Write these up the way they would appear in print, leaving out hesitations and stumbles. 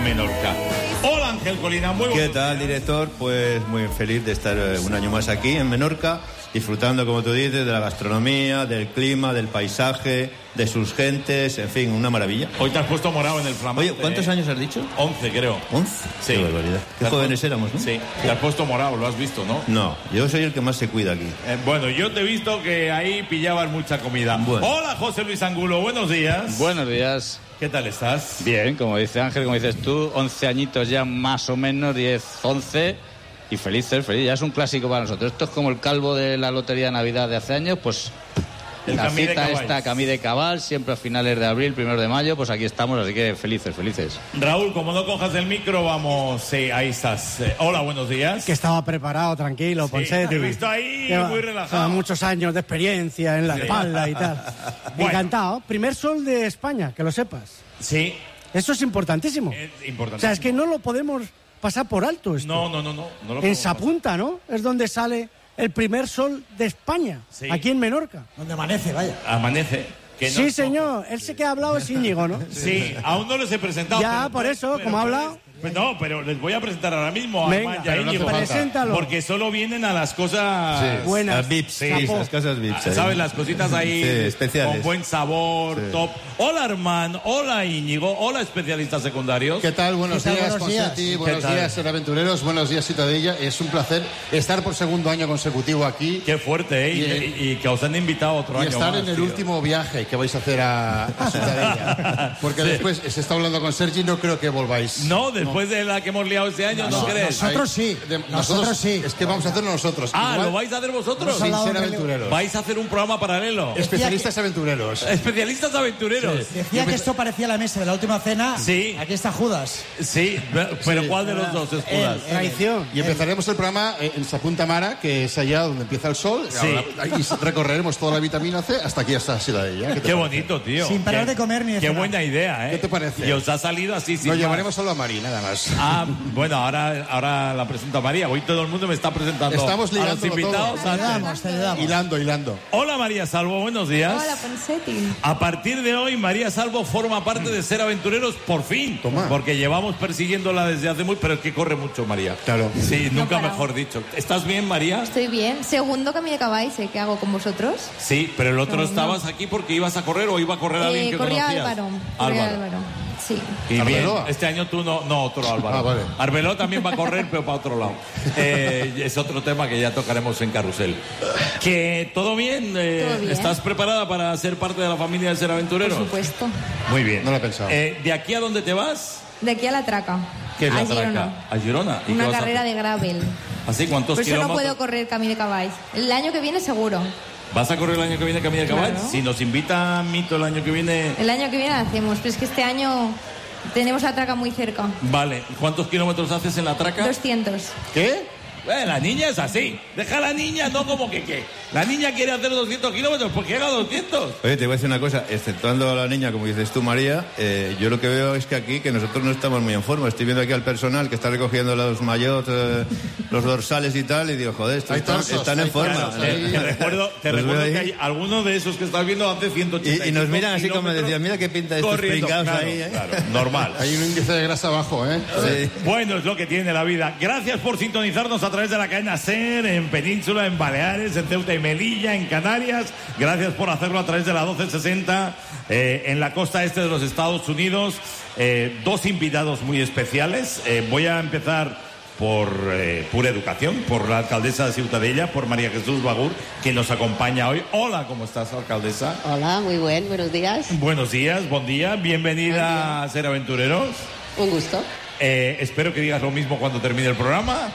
Menorca. Hola Ángel Colina, muy buenos ¿Qué tal, días. director? Pues muy feliz de estar un año más aquí en Menorca, disfrutando, como tú dices, de la gastronomía, del clima, del paisaje, de sus gentes, en fin, una maravilla. Hoy te has puesto morado en el flamante. Oye, ¿cuántos años has dicho? 11, creo. ¿11? Sí. Qué barbaridad. Qué jóvenes éramos, ¿no? Sí, te has puesto morado, lo has visto, ¿no? No, yo soy el que más se cuida aquí. Bueno, yo te he visto que ahí pillabas mucha comida. Bueno. Hola José Luis Angulo, buenos días. Buenos días. ¿Qué tal estás? Bien, como dice Ángel, como dices tú, 11 añitos ya más o menos, 10, 11, y feliz, ya es un clásico para nosotros. Esto es como el calvo de la Lotería de Navidad de hace años, pues El la Camí de cita Cabal. está Camí de Cabal, siempre a finales de abril, 1 de mayo, pues aquí estamos, así que felices. Raúl, como no cojas el micro, vamos, sí, ahí estás. Hola, buenos días. Que estaba preparado, tranquilo, Sí, Ponseti. te he visto ahí Lleva- muy relajado. muchos años de experiencia en la espalda y tal. Bueno. Encantado. Primer sol de España, que lo sepas. Sí, Eso es importantísimo. es importante. O sea, es que no lo podemos pasar por alto esto. No lo En podemos Sapunta, ¿no? Es donde sale el primer sol de España, Sí. aquí en Menorca. Donde amanece, vaya. pasar. Amanece. Que no- Sí, señor. Él sí que ha hablado es Íñigo, ¿no? Sí, aún no les he presentado. Ya, pero- por eso, como ha hablado. Pues no, pero les voy a presentar ahora mismo a Venga, Armand y a pero no Íñigo. hace falta. Preséntalo. Porque solo vienen a las cosas... Buenas. Las VIPs, Sí, las cosas VIPs. ¿Sabes? Las cositas ahí Sí, especiales. con buen sabor, Sí. top. Hola Armand, hola Íñigo, hola especialistas secundarios. ¿Qué tal? Buenos ¿Qué tal? días, Buenos días. Ponseti. ¿Qué Buenos tal? días, ser aventureros. Buenos días, Ciutadella. Es un placer estar por segundo año consecutivo aquí Qué fuerte, ¿eh? Y que os han invitado otro y año estar más, en el tío. último viaje que vais a hacer a Ciutadella. Porque Sí. después se está hablando con Sergi, no creo que volváis. No, después de la que hemos liado este año, ¿no crees? Nosotros sí. Nosotros sí. Es que vamos a hacerlo nosotros. Ah, Igual, ¿lo vais a hacer vosotros? sin hablado ser de- aventureros. ¿Vais a hacer un programa paralelo? Especialistas aventureros. Especialistas aventureros. Decía que esto parecía la mesa de la última cena. Sí. Aquí está Judas. Sí, pero ¿cuál de los dos es Judas? Traición. Y empezaremos el programa en Sapunta Mara, que es allá donde empieza el sol. Sí. Y recorreremos toda la vitamina C hasta aquí, hasta Ciutadella. ¿Qué te Qué parece? bonito, tío. Sin parar Qué- de comer ni de Qué cenar. buena idea, ¿eh? ¿Qué te parece? Y os ha salido así, sin Nos más. llevaremos solo a Mari, nada más. Ah, bueno, ahora la presento a María. Hoy todo el mundo me está presentando Estamos a los ligándolo invitados. todo. antes. Te ayudamos. Hilando. Hola María Salvo, buenos días. Hola, Ponseti. A partir de hoy, María Salvo forma parte de Ser Aventureros por fin. Toma. Porque llevamos persiguiéndola desde hace pero es que corre mucho, María. Claro. Sí, No nunca paramos. mejor dicho. ¿Estás bien, María? Estoy bien. Segundo Camí de Cabal, sé qué hago con vosotros. Sí, pero el otro No, estabas aquí porque ibas a correr o iba a correr alguien que Corría conocías. Álvaro. Corría Álvaro. Sí. Y bien, ¿Arbeloa? este año tú no otro Álvaro. Ah, vale. Arbeloa también va a correr, pero para otro lado. Es otro tema que ya tocaremos en Carrusel. Que todo bien, Todo bien. ¿estás preparada para ser parte de la familia de Ser Por Aventureros? supuesto. Muy bien. No lo he pensado. ¿De aquí a dónde te vas? De aquí a la Traca. ¿Qué es a la traca? Girona. ¿A Girona? ¿Y qué Una vas a carrera hacer? de gravel. ¿Así? ¿Cuántos Por eso no kilómetros? puedo correr Camí de Cabal. El año que viene seguro. ¿Vas a correr el año que viene Camino de Cabal? Claro. Si nos invita Mito el año que viene... El año que viene la hacemos, pero es que este año tenemos la Traca muy cerca. Vale. ¿Cuántos kilómetros haces en la traca? 200. ¿Qué? La niña es así. Deja a la niña, no como que qué. La niña quiere hacer 200 kilómetros, pues que haga 200. Oye, te voy a decir una cosa, exceptuando a la niña, como dices tú, María, yo lo que veo es que aquí, que nosotros no estamos muy en forma. Estoy viendo aquí al personal que está recogiendo los maillots, los dorsales y tal, y digo, joder, Hay están torsos, en hay forma. torsos, Te recuerdo Los veo ahí. que hay algunos de esos que estás viendo hace 180 Y nos miran así como decían, mira qué pinta de estos pringados claro, ahí, ¿eh? claro, normal. Hay un índice de grasa bajo, ¿eh? Sí. Bueno, es lo que tiene la vida. Gracias por sintonizarnos a través de la cadena SER, en Península, en Baleares, en Ceuta y Melilla, en Canarias. Gracias por hacerlo a través de la 1260 en la costa este de los Estados Unidos. Dos invitados muy especiales. Voy a empezar por Pura Educación, por la alcaldesa de Ciutadella, por María Jesús Bagur, que nos acompaña hoy. Hola, ¿cómo estás, alcaldesa? Hola, muy buenos días. Buenos días, buen día. Bienvenida a Ser Aventureros. Un gusto. Espero que digas lo mismo cuando termine el programa.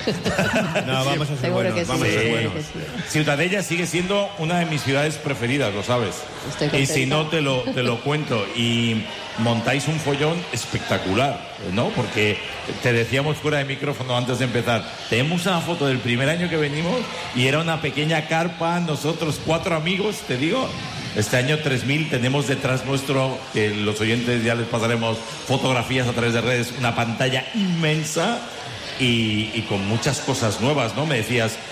No, vamos a ser Seguro buenos, que sí, vamos a ser seguro buenos. que sí. Ciutadella sigue siendo una de mis ciudades preferidas, lo sabes. Estoy Y contenta. si no, te lo cuento. Y montáis un follón espectacular, ¿no? Porque te decíamos fuera de micrófono antes de empezar, tenemos una foto del primer año que venimos y era una pequeña carpa, nosotros 4 amigos, te digo. Este año 3000 tenemos detrás nuestro, que los oyentes ya les pasaremos fotografías a través de redes, una pantalla inmensa y con muchas cosas nuevas, ¿no? Me decías,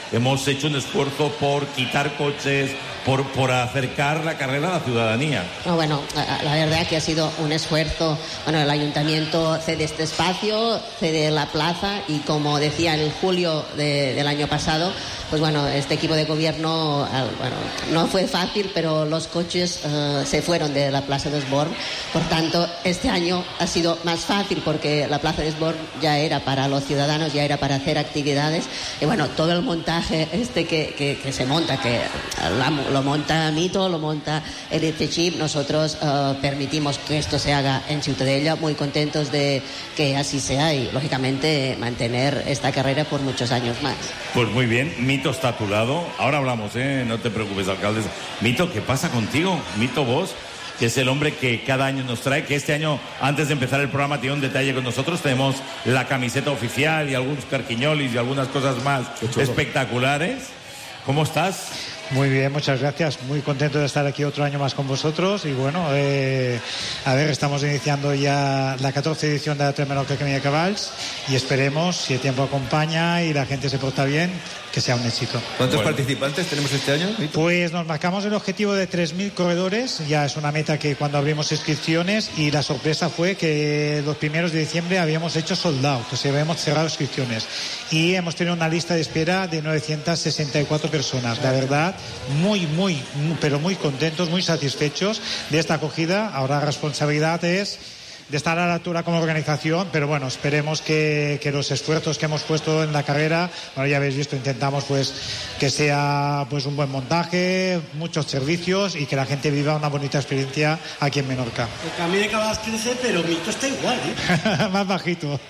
hemos hecho un esfuerzo por quitar coches, por acercar la carrera a la ciudadanía. No, bueno, la verdad que ha sido un esfuerzo. Bueno, el ayuntamiento cede este espacio, cede la plaza y, como decía, en julio del año pasado, pues bueno, este equipo de gobierno, bueno, no fue fácil, pero los coches se fueron de la Plaza de Osborne. Por tanto, este año ha sido más fácil porque la Plaza de Osborne ya era para los ciudadanos, ya era para hacer actividades. Y bueno, todo el montaje que se monta, que lo monta Mito, lo monta Elite Chip, nosotros permitimos que esto se haga en Ciutadella, muy contentos de que así sea y, lógicamente, mantener esta carrera por muchos años más. Pues muy bien, Mito está a tu lado. Ahora hablamos, no te preocupes, alcaldes. Mito, ¿qué pasa contigo? Mito, vos, que es el hombre que cada año nos trae, que este año, antes de empezar el programa, tiene un detalle con nosotros. Tenemos la camiseta oficial y algunos carquiñolis y algunas cosas más espectaculares. ¿Cómo estás? Muy bien, muchas gracias. Muy contento de estar aquí otro año más con vosotros. Y bueno, a ver, estamos iniciando ya la 14ª edición de la Tres Menorca Camí de Cavalls y esperemos, si el tiempo acompaña y la gente se porta bien, que sea un éxito. ¿Cuántos participantes tenemos este año? Pues nos marcamos el objetivo de 3.000 corredores. Ya es una meta que cuando abrimos inscripciones, y la sorpresa fue que los primeros de diciembre habíamos hecho sold out, o sea, habíamos cerrado inscripciones y hemos tenido una lista de espera de 964 personas. La verdad, pero muy contentos, muy satisfechos de esta acogida. Ahora la responsabilidad es de estar a la altura como organización, pero bueno, esperemos que los esfuerzos que hemos puesto en la carrera, bueno, ya habéis visto, intentamos pues que sea pues un buen montaje, muchos servicios y que la gente viva una bonita experiencia aquí en Menorca. El Camí de Cavalls crece, pero Mito está igual, Más bajito.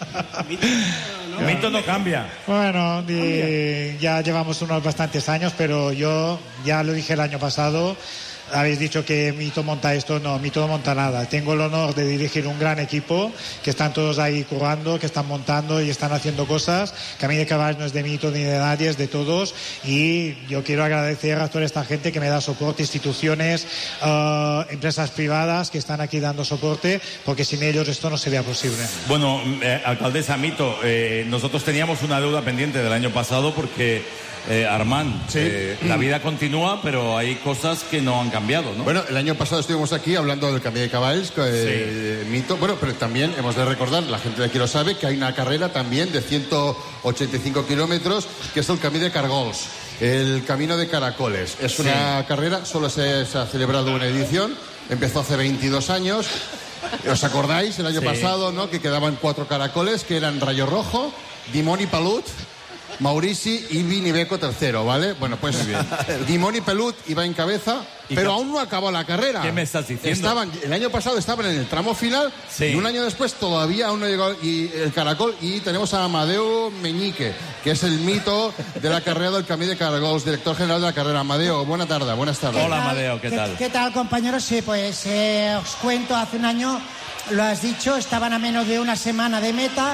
Mito no cambia. Bueno, ya llevamos unos bastantes años, pero yo ya lo dije el año pasado. Habéis dicho que Mito monta esto, no, Mito no monta nada. Tengo el honor de dirigir un gran equipo, que están todos ahí currando, que están montando y están haciendo cosas. Camí de Cavalls no es de Mito ni de nadie, es de todos. Y yo quiero agradecer a toda esta gente que me da soporte, instituciones, empresas privadas que están aquí dando soporte, porque sin ellos esto no sería posible. Bueno, alcaldesa Mito, nosotros teníamos una deuda pendiente del año pasado porque... Armand, la vida continúa, pero hay cosas que no han cambiado, ¿no? Bueno, el año pasado estuvimos aquí hablando del Camí de Cavalls, Mito. Bueno, pero también hemos de recordar, la gente de aquí lo sabe, que hay una carrera también de 185 kilómetros, que es el Camí de Cargols, el Camino de Caracoles. Es una carrera, solo se ha celebrado una edición, empezó hace 22 años. ¿Os acordáis el año pasado, no? Que quedaban 4 caracoles, que eran Rayo Rojo, Dimoni Pelut, Maurici y Vinibeco tercero, ¿vale? Bueno, pues Dimoni Pelut iba en cabeza, pero aún no acabó la carrera. ¿Qué me estás diciendo? El año pasado estaban en el tramo final y un año después todavía aún no llegó el caracol, y tenemos a Amadeo Meñique, que es el mito de la carrera del Camí de Caragols, director general de la carrera. Amadeo, buenas tardes. Hola, Amadeo, ¿qué tal? ¿Qué tal, compañeros? Sí, pues os cuento, hace un año, lo has dicho, estaban a menos de una semana de meta,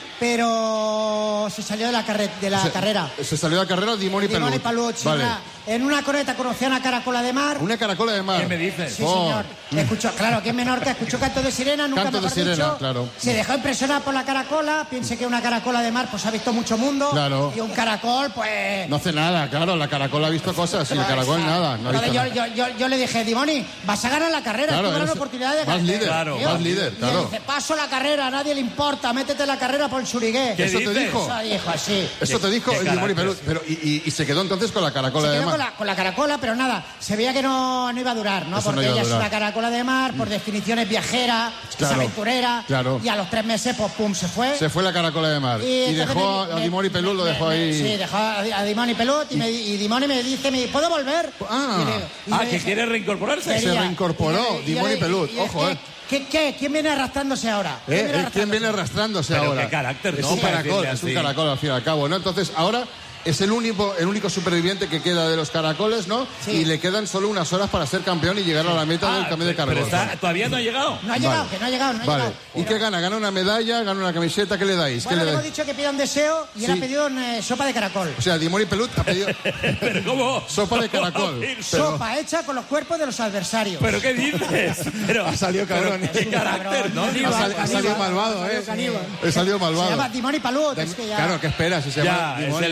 pero se salió de la carrera. Se salió de la carrera Dimoni Pelut. Vale. En una corneta conocían a Caracola de Mar. ¿Una Caracola de Mar? ¿Qué me dices? Sí, señor. Escuchó, claro, que en Menorca escuchó canto de sirena, nunca canto mejor de sirena, dicho. claro. Se dejó impresionar por la caracola. Piense que una caracola de mar pues ha visto mucho mundo. Claro. Y un caracol, pues... No hace nada, claro, la caracola ha visto cosas y el caracol nada. No ha visto nada. Yo le dije, Dimoni, vas a ganar la carrera, claro, tú ganas oportunidad de ganar. Vas líder, Y claro. él dice, paso la carrera, a nadie le importa, métete en la carrera por el Xurigué. ¿Eso te dijo? Eso dijo así. Eso te dijo el Dimoni Pelut. Pero, y se quedó entonces con la caracola de mar. Con la caracola, pero nada, se veía que no iba a durar, ¿no? Porque ella es una caracola de mar, por definiciones viajera, es aventurera, y a los 3 meses, pues pum, se fue. Se fue la caracola de mar. Y dejó a Dimoni Pelut, lo dejó ahí. Sí, dejó a Dimoni Pelut y Dimoni me dice, ¿puedo volver? Que quiere reincorporarse. Se reincorporó Dimoni Pelut, ojo, ¿Quién viene arrastrándose ahora? ¿Quién viene arrastrándose ahora? ¿Qué carácter? Es un caracol, al fin y al cabo, ¿no? Entonces, ahora es el único superviviente que queda de los caracoles, ¿no? Sí. Y le quedan solo unas horas para ser campeón y llegar a la meta del Camí de Caracoles. Pero todavía no ha llegado. No ha llegado, que no ha llegado. ¿Y qué gana? ¿Gana una medalla? ¿Gana una camiseta? ¿Qué le dais? Bueno, le hemos dicho que pida un deseo y él ha pedido sopa de caracol. O sea, Dimoni Pelut ha pedido... ¿Pero cómo? Sopa de caracol. Sopa hecha con los cuerpos de los adversarios. ¿Pero qué dices? Ha salido cabrón. ¿Qué carácter, no? Ha salido malvado, Ha salido malvado. Se llama Dimoni Pelut. Claro, ¿qué esperas? Ya, es el malo.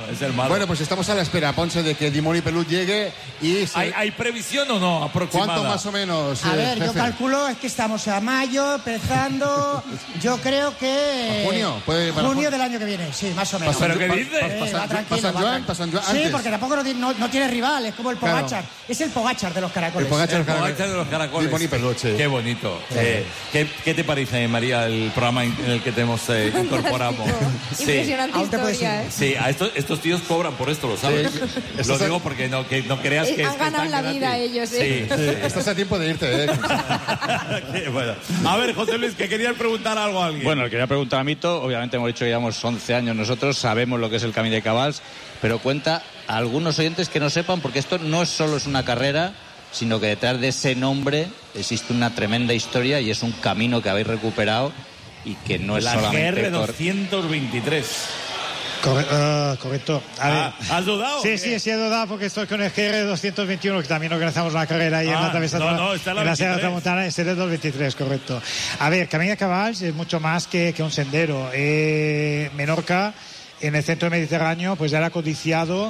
es el malo. Bueno, pues estamos a la espera, Ponce, de que Dimoni Pelut llegue y... ¿Hay previsión o no aproximada? ¿Cuánto más o menos, A ver, jefe? yo calculo, es que estamos a mayo, empezando, yo creo que... ¿A junio? Junio del año que viene, sí, más o menos. ¿Pero qué dices? ¿Para San Juan? Sí, antes. porque tampoco no tiene rival, es como el Claro. Pogachar. Es el Pogachar de los caracoles. El Pogachar de los caracoles. Dimoni Pelut, sí. Qué bonito. ¿Qué te parece, María, el programa en el que te hemos incorporado? Impresionante historia, ¿eh? Sí, a estos tíos cobran por esto, lo sabes. Sí. Lo digo porque no creas que han ganado la gratis. vida ellos, ¿eh? Sí. Estás a tiempo de irte, Qué bueno. A ver, José Luis, que querías preguntar algo a alguien. Bueno, le quería preguntar a Mito. Obviamente hemos dicho que llevamos 11 años nosotros, sabemos lo que es el Camí de Cabals, pero cuenta a algunos oyentes que no sepan, porque esto no solo es una carrera, sino que detrás de ese nombre existe una tremenda historia y es un camino que habéis recuperado y que no es la solamente... GR 223. Correcto. A ver. ¿Has dudado? Sí, he dudado porque estoy con el GR 221, que también organizamos una carrera ahí en la travesía está en la Sierra Tramontana, es el 223, correcto. A ver, Camí de Cabals es mucho más que un sendero. Menorca, en el centro mediterráneo, pues era codiciado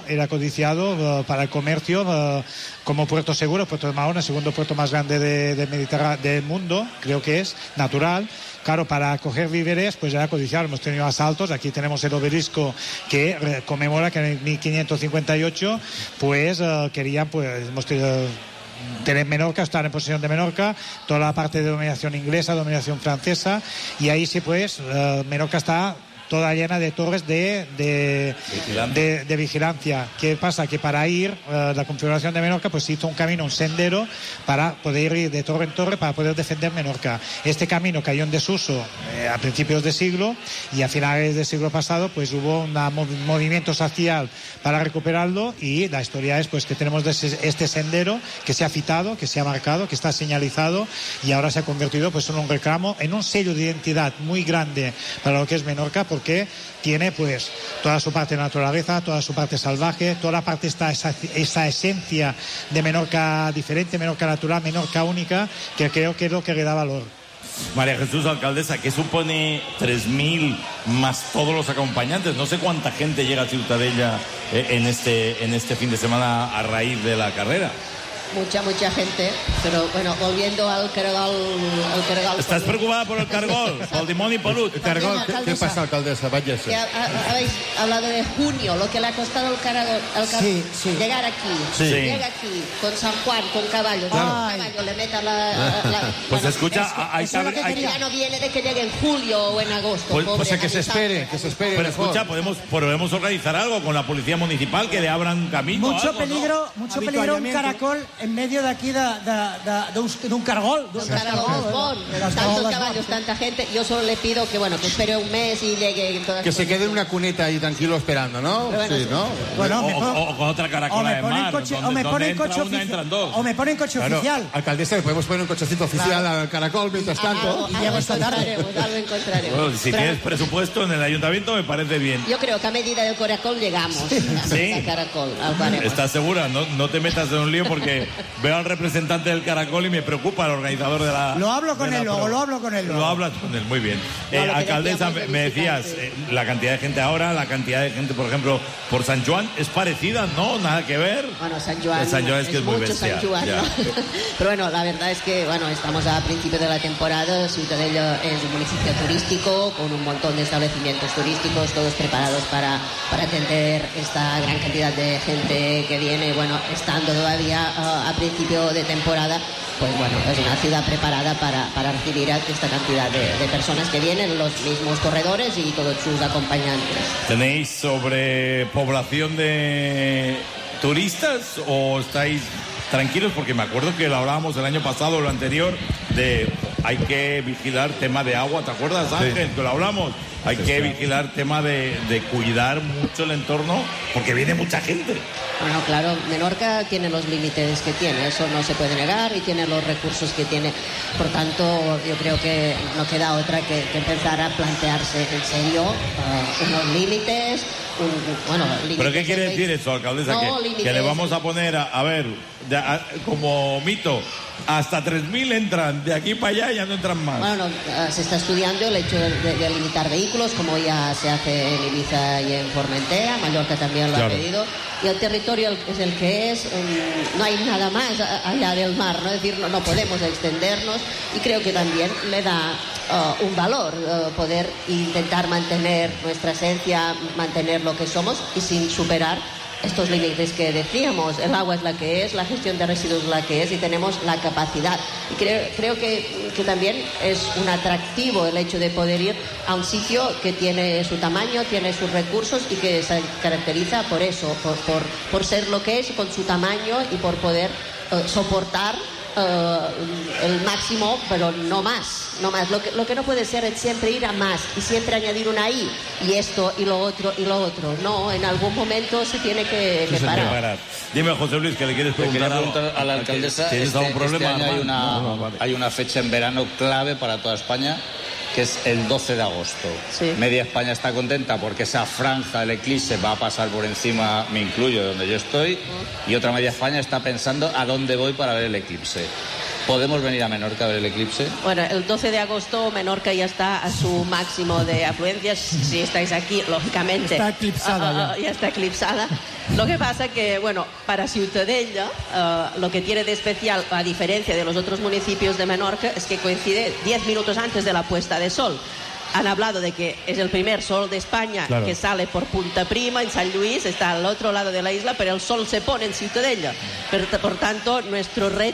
para el comercio como puerto seguro, Puerto de Mahón, el segundo puerto más grande del mundo, creo que es, natural. Claro, para coger víveres, pues era codiciado. Hemos tenido asaltos. Aquí tenemos el obelisco que conmemora que en 1558, pues querían, pues hemos tenido tener Menorca, estar en posesión de Menorca, toda la parte de dominación inglesa, dominación francesa, y ahí sí, pues Menorca está toda llena de torres de vigilancia. ¿Qué pasa? Que para ir, la configuración de Menorca, pues hizo un camino, un sendero, para poder ir de torre en torre, para poder defender Menorca. Este camino cayó en desuso a principios de siglo, y a finales del siglo pasado, pues hubo un movimiento social para recuperarlo, y la historia es pues que tenemos este sendero que se ha citado, que se ha marcado, que está señalizado, y ahora se ha convertido pues en un reclamo, en un sello de identidad muy grande para lo que es Menorca, porque tiene pues toda su parte de naturaleza, toda su parte salvaje, toda la parte esa esencia de Menorca diferente, Menorca natural, Menorca única, que creo que es lo que le da valor. María Jesús, alcaldesa, ¿qué supone 3.000 más todos los acompañantes? No sé cuánta gente llega a Ciutadella en este fin de semana a raíz de la carrera. Mucha gente, pero bueno, volviendo al cargol. ¿Estás preocupada por el cargol? Por Dimoni Pelut. Cargol, ¿qué pasa, alcaldesa? Váyase. Habéis hablado de junio, lo que le ha costado el cargol llegar aquí. Sí. Llega aquí, con San Juan, con caballos. Claro. Caballo, le meta la Pues escucha, ya no viene de que llegue en julio o en agosto. Pues que se espere. Pero escucha, podemos organizar algo con la policía municipal, que le abran camino. Mucho peligro un caracol en medio de aquí de un cargol. Tantos caballos, tanta gente. Yo solo le pido que espere un mes y llegue. Que se quede en una cuneta ahí tranquilo esperando, ¿no? Sí, ¿no? Bueno, o con otra caracola de mar. O me ponen coche oficial. Alcaldesa, le podemos poner un cochecito oficial al caracol mientras tanto. Y llego esta tarde. Algo encontraremos. Bueno, si tienes presupuesto en el ayuntamiento, me parece bien. Yo creo que a medida del caracol llegamos. ¿Sí? Al caracol. ¿Estás segura? No te metas en un lío, porque veo al representante del caracol y me preocupa el organizador de la... Lo hablo con él luego. Lo hablas con él, muy bien. Alcaldesa, me decías, la cantidad de gente ahora, la cantidad de gente, por ejemplo, por San Juan, ¿es parecida? ¿No? ¿Nada que ver? Bueno, San Juan es que es muy bestia. San Juan, ¿no? Pero bueno, la verdad es que estamos a principio de la temporada. Ciutadella es un municipio turístico con un montón de establecimientos turísticos, todos preparados para atender esta gran cantidad de gente que viene. Bueno, estando todavía a principio de temporada, pues es una ciudad preparada para recibir a esta cantidad de personas que vienen, los mismos corredores y todos sus acompañantes. ¿Tenéis sobrepoblación de turistas o estáis tranquilos? Porque me acuerdo que lo hablábamos el año pasado o lo anterior, de hay que vigilar tema de agua, ¿te acuerdas, Ángel? Que lo hablamos. Hay que vigilar tema de cuidar mucho el entorno, porque viene mucha gente. Bueno, claro, Menorca tiene los límites que tiene, eso no se puede negar, y tiene los recursos que tiene. Por tanto, yo creo que no queda otra que empezar a plantearse en serio unos límites, ¿Pero qué quiere decir eso, alcaldesa? No, que le vamos a poner, a ver, como mito, hasta 3.000 entran, de aquí para allá ya no entran más. Bueno, se está estudiando el hecho de limitar vehículos, como ya se hace en Ibiza y en Formentera. Mallorca también lo ha pedido. Y el territorio es el que es, no hay nada más allá del mar, ¿no? Es decir, no podemos extendernos, y creo que también le da un valor poder intentar mantener nuestra esencia, mantener lo que somos y sin superar estos límites que decíamos. El agua es la que es, la gestión de residuos es la que es, y tenemos la capacidad. Y creo que también es un atractivo el hecho de poder ir a un sitio que tiene su tamaño, tiene sus recursos y que se caracteriza por eso, por ser lo que es, con su tamaño, y por poder soportar el máximo, pero no más. Lo que no puede ser es siempre ir a más y siempre añadir una I, y esto y lo otro y lo otro. No, en algún momento se tiene que parar. Dime, José Luis, que le quieres preguntar a la alcaldesa. ¿Tienes algún problema? Este año hay una fecha en verano clave para toda España, que es el 12 de agosto. Sí. Media España está contenta porque esa franja del eclipse va a pasar por encima, me incluyo, de donde yo estoy, y otra media España está pensando a dónde voy para ver el eclipse. ¿Podemos venir a Menorca a ver el eclipse? Bueno, el 12 de agosto Menorca ya está a su máximo de afluencias. Si estáis aquí, lógicamente. Está eclipsada ya está eclipsada. Lo que pasa que, bueno, para Ciutadella, lo que tiene de especial, a diferencia de los otros municipios de Menorca, es que coincide 10 minutos antes de la puesta de sol. Han hablado de que es el primer sol de España, que sale por Punta Prima, en San Luis, está al otro lado de la isla, pero el sol se pone en Ciutadella. Por tanto, nuestro reto